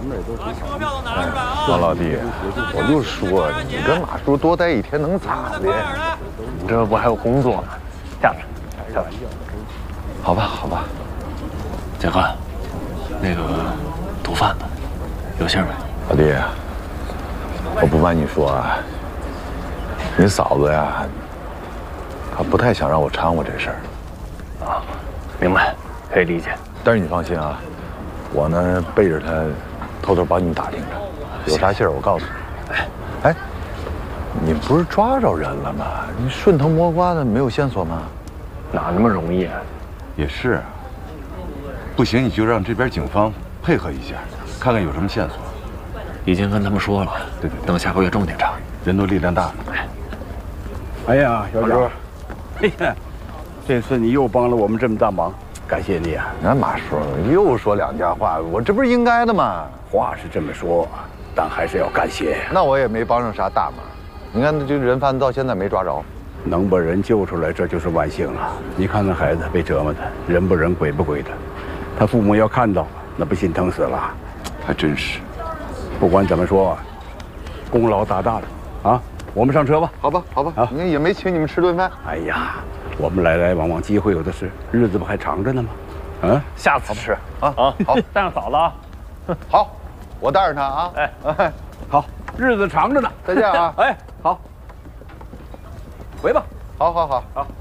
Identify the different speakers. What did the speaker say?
Speaker 1: 咱们这都挺好。
Speaker 2: 车票都拿出来啊！
Speaker 3: 王老弟，我就说你跟马叔多待一天能咋的？
Speaker 4: 你这不还有工作吗？下去，下去。
Speaker 3: 好吧，好吧。
Speaker 4: 建汉，那个毒贩子有信没？
Speaker 3: 老弟，我不瞒你说啊，你嫂子呀，她不太想让我掺和这事儿。
Speaker 4: 啊，明白，可以理解。
Speaker 3: 但是你放心啊，我呢背着她，偷偷帮你们打听着，有啥信儿我告诉你。哎，你不是抓着人了吗？你顺藤摸瓜的没有线索吗？
Speaker 4: 哪那么容易啊？
Speaker 1: 也是啊。不行，你就让这边警方配合一下，看看有什么线索。
Speaker 4: 已经跟他们说了，
Speaker 1: 对，
Speaker 4: 等下个月重点查，
Speaker 1: 人多力量大。
Speaker 5: 哎呀，小蒋，哎呀，这次你又帮了我们这么大忙，感谢你啊！
Speaker 3: 那马叔又说两家话，我这不是应该的吗？
Speaker 5: 话是这么说，但还是要感谢。
Speaker 3: 那我也没帮上啥大忙。你看，这人贩子到现在没抓着，
Speaker 5: 能把人救出来，这就是万幸了。你看那孩子被折磨的，人不人鬼不鬼的，他父母要看到，那不心疼死了。
Speaker 1: 还真是。
Speaker 5: 不管怎么说，功劳大大的啊！我们上车吧。
Speaker 3: 好吧，好吧，你也没请你们吃顿饭。
Speaker 5: 哎呀，我们来来往往，机会有的是，日子不还长着呢吗？啊，
Speaker 4: 下次吃
Speaker 3: 啊！好，
Speaker 4: 带上嫂子啊。
Speaker 3: 好，我带着他啊。
Speaker 4: 哎，
Speaker 5: 好，日子长着呢。
Speaker 3: 再见啊！
Speaker 5: 哎，好，回吧。
Speaker 3: 好好好。
Speaker 5: 好。